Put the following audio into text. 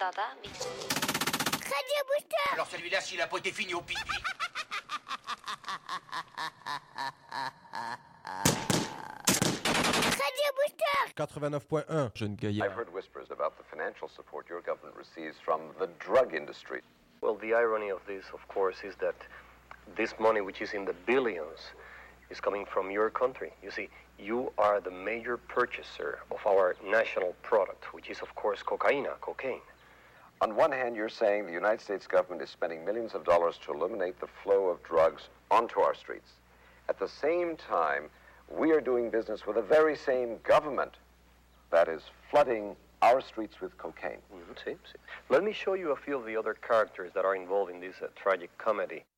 Dada Mix. Radio Booster. Alors celui-là, s'il a pas été fini au pipi. Radio Booster. 89.1 Jeune Gaillard. I've heard whispers about the financial support your government receives from the drug industry. Well, the irony of this, of course, is that this money, which is in the billions, is coming from your country. You see, you are the major purchaser of our national product, which is, of course, cocaine. On one hand, you're saying the United States government is spending millions of dollars to eliminate the flow of drugs onto our streets. At the same time, we are doing business with the very same government that is flooding our streets with cocaine. See. Let me show you a few of the other characters that are involved in this tragic comedy.